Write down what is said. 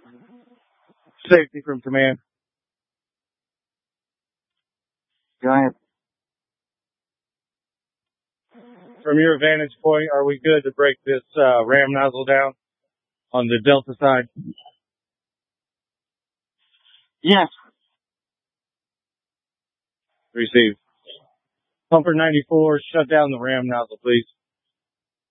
Safety from command. Go ahead. From your vantage point, are we good to break this ram nozzle down on the Delta side? Yes. Received. Pumper 94, shut down the ram nozzle, please.